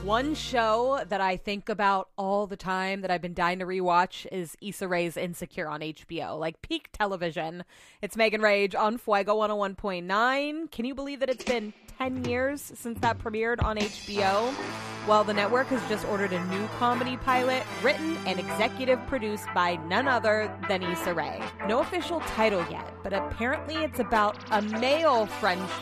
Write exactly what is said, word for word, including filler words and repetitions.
One show that I think about all the time that I've been dying to rewatch is Issa Rae's Insecure on H B O, like peak television. It's Megan Rage on Fuego one oh one point nine. Can you believe that it's been ten years since that premiered on H B O? Well, the network has just ordered a new comedy pilot written and executive produced by none other than Issa Rae. No official title yet, but apparently it's about a male friendship